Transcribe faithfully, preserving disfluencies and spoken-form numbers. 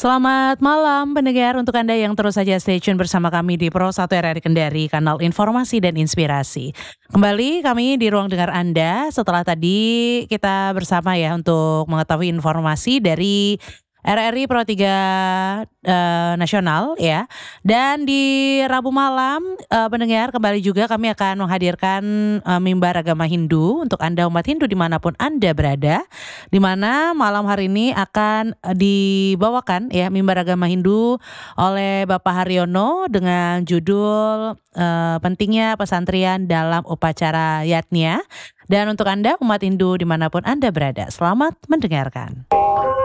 Selamat malam pendengar, untuk Anda yang terus saja stay tune bersama kami di Pro satu R R I Kendari, kanal informasi dan inspirasi. Kembali kami di ruang dengar Anda setelah tadi kita bersama ya untuk mengetahui informasi dari R R I Pro tiga uh, Nasional ya. Dan di Rabu malam uh, pendengar, kembali juga kami akan menghadirkan uh, mimbar agama Hindu untuk Anda umat Hindu dimanapun Anda berada, di mana malam hari ini akan uh, dibawakan ya mimbar agama Hindu oleh Bapak Haryono dengan judul uh, pentingnya pesantren dalam upacara yatnya. Dan untuk Anda umat Hindu dimanapun Anda berada, selamat mendengarkan.